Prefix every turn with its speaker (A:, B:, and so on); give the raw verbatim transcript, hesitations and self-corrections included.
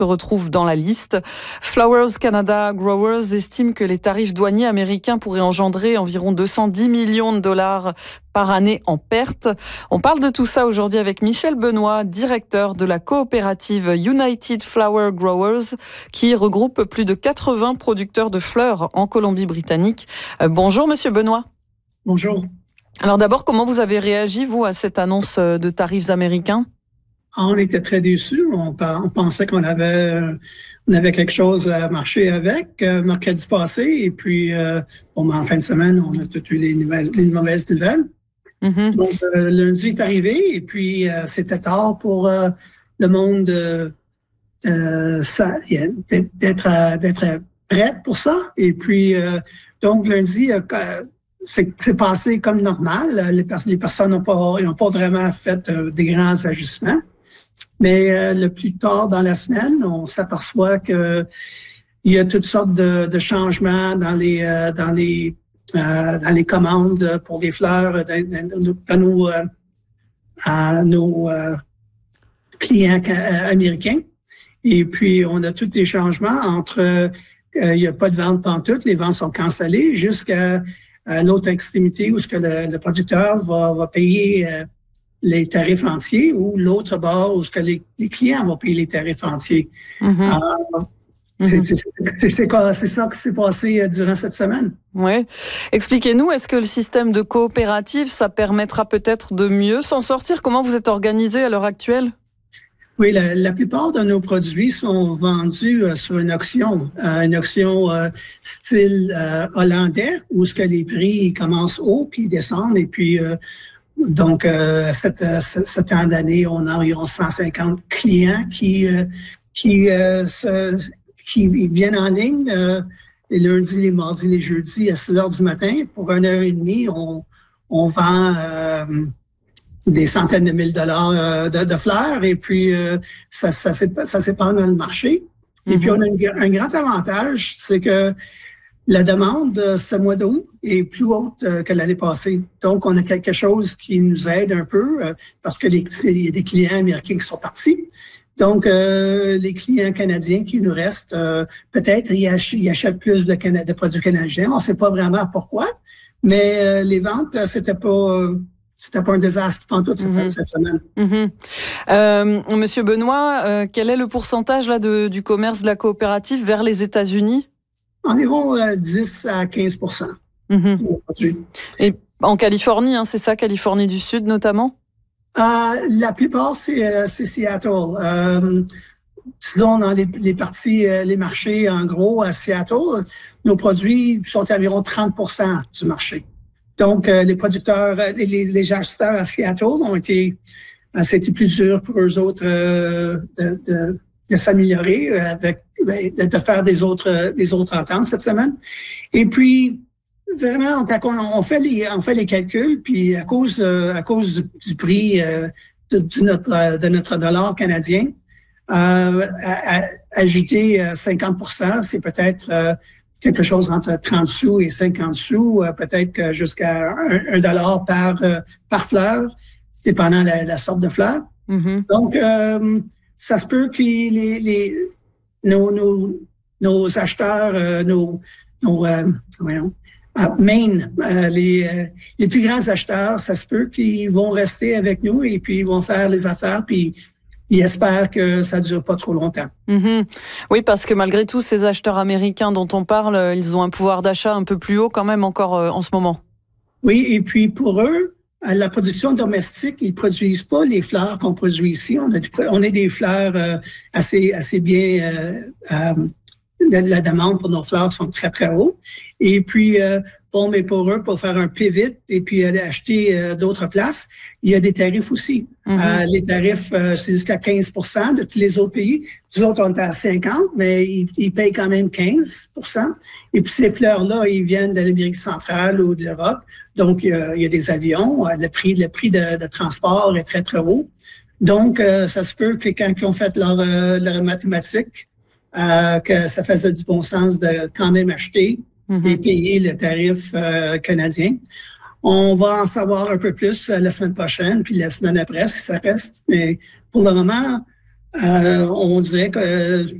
A: se retrouve dans la liste. Flowers Canada Growers estime que les tarifs douaniers américains pourraient engendrer environ deux cent dix millions de dollars par année en perte. On parle de tout ça aujourd'hui avec Michel Benoît, directeur de la coopérative United Flower Growers, qui regroupe plus de quatre-vingts producteurs de fleurs en Colombie-Britannique. Euh, bonjour Monsieur Benoît.
B: Bonjour.
A: Alors d'abord, comment vous avez réagi, vous, à cette annonce de tarifs américains?
B: On était très déçus. On, on pensait qu'on avait, on avait quelque chose à marcher avec euh, mercredi passé. Et puis, euh, bon, en fin de semaine, on a toutes eu les, les mauvaises nouvelles. Mm-hmm. Donc, euh, lundi est arrivé et puis euh, c'était tard pour euh, le monde euh, euh, ça, d'être, d'être prêt pour ça. Et puis, euh, donc, lundi, euh, c'est, c'est passé comme normal. Les, pers- les personnes n'ont pas, n'ont pas vraiment fait euh, des grands ajustements. Mais euh, le plus tard dans la semaine, on s'aperçoit que il y a toutes sortes de, de changements dans les euh, dans les euh, dans les commandes pour les fleurs dans, dans, dans nos euh, à nos euh, clients euh, américains. Et puis on a tous des changements entre euh, il n'y a pas de vente pantoute, les ventes sont cancellées jusqu'à à l'autre extrémité où ce que le, le producteur va, va payer euh, les tarifs entiers ou l'autre bord où ce que les, les clients vont payer les tarifs entiers. Mm-hmm. Alors, c'est, c'est, c'est, c'est, quoi, c'est ça qui s'est passé durant cette semaine.
A: Oui. Expliquez-nous, est-ce que le système de coopérative, ça permettra peut-être de mieux s'en sortir? Comment vous êtes organisé à l'heure actuelle?
B: Oui, la, la plupart de nos produits sont vendus euh, sur une auction, euh, une auction euh, style euh, hollandais où ce que les prix commencent haut puis descendent et puis euh, donc, euh, cette, ce temps d'année, on a environ cent cinquante clients qui euh, qui, euh, se, qui viennent en ligne euh, les lundis, les mardis, les jeudis à six heures du matin. Pour une heure et demie, on, on vend euh, des centaines de mille dollars euh, de, de fleurs et puis euh, ça, ça, ça s'épand dans le marché. Et mm-hmm. puis, on a un, un grand avantage, c'est que la demande ce mois d'août est plus haute que l'année passée. Donc, on a quelque chose qui nous aide un peu euh, parce que les, il y a des clients américains qui sont partis. Donc, euh, les clients canadiens qui nous restent, euh, peut-être ils achètent, ils achètent plus de, Cana- de produits canadiens. On ne sait pas vraiment pourquoi, mais euh, les ventes, c'était pas... Euh, C'était pas un désastre pendant toute cette, mm-hmm. cette semaine.
A: Mm-hmm. Euh, Monsieur Benoît, euh, quel est le pourcentage là de, du commerce de la coopérative vers les États-Unis?
B: Environ euh, dix à quinze pour cent.
A: Mm-hmm. Et en Californie, hein, c'est ça, Californie du Sud notamment?
B: Euh, la plupart, c'est, euh, c'est Seattle. Euh, disons, dans les, les parties, euh, les marchés, en gros, à Seattle, nos produits sont à environ trente pour cent du marché. Donc, euh, les producteurs, les, les acheteurs à Seattle ont été, euh, c'était plus dur pour eux autres euh, de, de, de s'améliorer, avec, de, de faire des autres, des autres ententes cette semaine. Et puis, vraiment, quand on, on fait les, on fait les calculs, puis à cause, euh, à cause du, du prix euh, de, de notre, de notre dollar canadien, euh, à, à, ajouter cinquante pour cent, c'est peut-être euh, quelque chose entre trente sous et cinquante sous, euh, peut-être jusqu'à un dollar par, euh, par fleur, dépendant de la, la sorte de fleur. Mm-hmm. Donc, euh, ça se peut que les, les, nos, nos, nos acheteurs, euh, nos, nos euh, voyons, euh, main, euh, les, euh, les plus grands acheteurs, ça se peut qu'ils vont rester avec nous et puis ils vont faire les affaires, puis ils espèrent que ça ne dure pas trop longtemps.
A: Mm-hmm. Oui, parce que malgré tout, ces acheteurs américains dont on parle, ils ont un pouvoir d'achat un peu plus haut quand même encore euh, en ce moment.
B: Oui, et puis pour eux, la production domestique, ils produisent pas les fleurs qu'on produit ici. On a, on a des fleurs euh, assez, assez bien... Euh, euh, la, la demande pour nos fleurs sont très, très hautes. Et puis, euh, bon, mais pour eux, pour faire un pivot et puis aller acheter euh, d'autres places, il y a des tarifs aussi. Mm-hmm. Euh, les tarifs, euh, c'est jusqu'à quinze pour cent de tous les autres pays. Nous autres, on est à cinquante, mais ils, ils payent quand même quinze pour cent. Et puis, ces fleurs-là, ils viennent de l'Amérique centrale ou de l'Europe. Donc, il y a, il y a des avions. Le prix, le prix de, de transport est très, très haut. Donc, euh, ça se peut que quand ils ont fait leur, euh, leur mathématique, euh, que ça faisait du bon sens de quand même acheter mm-hmm. et payer le tarif euh, canadien. On va en savoir un peu plus euh, la semaine prochaine, puis la semaine après, si ça reste. Mais pour le moment, Euh, on dirait que